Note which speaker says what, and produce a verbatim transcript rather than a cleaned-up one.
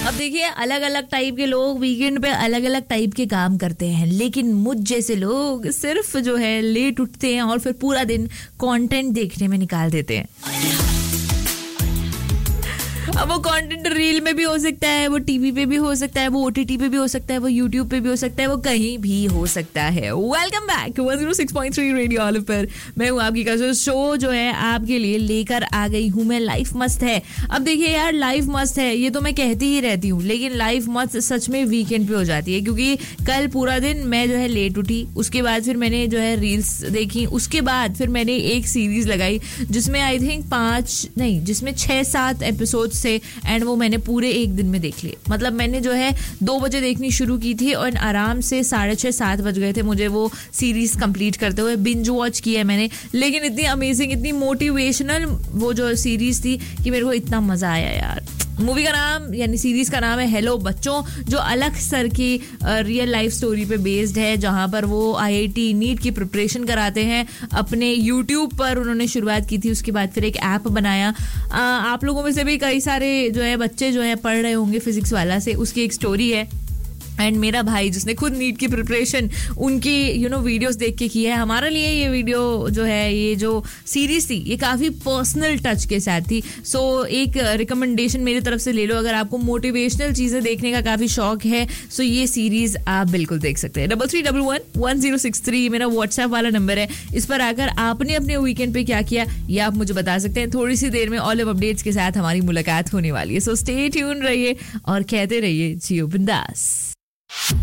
Speaker 1: अब देखिए, अलग अलग टाइप के लोग वीकेंड पे अलग अलग टाइप के काम करते हैं, लेकिन मुझ जैसे लोग सिर्फ जो है लेट उठते हैं और फिर पूरा दिन कंटेंट देखने में निकाल देते हैं। अब वो कंटेंट रील में भी हो सकता है, वो टीवी पे भी हो सकता है, वो ओटीटी पे भी हो सकता है, वो यूट्यूब पे भी हो सकता है, वो कहीं भी हो सकता है। Welcome back one oh six point three radio all पर। मैं हूँ आपकी कसम, शो जो है आपके लिए लेकर आ गई हूँ मैं, लाइफ मस्त है। अब देखिए यार, लाइफ मस्त है ये तो मैं कहती ही रहती हूँ, लेकिन लाइफ मस्त सच में वीकेंड पे हो जाती है, क्योंकि कल पूरा दिन मैं जो है लेट उठी, उसके बाद फिर मैंने जो है रील्स देखी, उसके बाद फिर मैंने एक सीरीज लगाई जिसमें आई थिंक पांच नहीं जिसमें छह सात एपिसोड से, एंड वो मैंने पूरे एक दिन में देख लिए। मतलब मैंने जो है दो बजे देखनी शुरू की थी और आराम से साढ़े छः सात बज गए थे मुझे वो सीरीज कंप्लीट करते हुए। बिंज वॉच किया है मैंने, लेकिन इतनी अमेजिंग, इतनी मोटिवेशनल वो जो सीरीज थी कि मेरे को इतना मजा आया यार। मूवी का नाम यानी सीरीज का नाम है हेलो बच्चों, जो अलग सर की रियल लाइफ स्टोरी पे बेस्ड है, जहां पर वो आईआईटी नीट की प्रिपरेशन कराते हैं। अपने यूट्यूब पर उन्होंने शुरुआत की थी, उसके बाद फिर एक ऐप बनाया। आ, आप लोगों में से भी कई सारे जो है बच्चे जो है पढ़ रहे होंगे फिजिक्स वाला से, उसकी एक स्टोरी है। एंड मेरा भाई जिसने खुद नीट की प्रिपरेशन उनकी यू नो वीडियोस देख के की है, हमारे लिए ये वीडियो जो है, ये जो सीरीज थी, ये काफ़ी पर्सनल टच के साथ थी। सो so, एक रिकमेंडेशन मेरी तरफ से ले लो, अगर आपको मोटिवेशनल चीज़ें देखने का काफ़ी शौक है, सो so ये सीरीज आप बिल्कुल देख सकते हैं। Double three double one one zero six three मेरा व्हाट्सएप वाला नंबर है, इस पर आकर आपने अपने वीकेंड पे क्या किया ये आप मुझे बता सकते हैं। थोड़ी सी देर में ऑलिव अपडेट्स के साथ हमारी मुलाकात होने वाली है, सो स्टे ट्यून रहिए और कहते रहिए जियो बिंदास।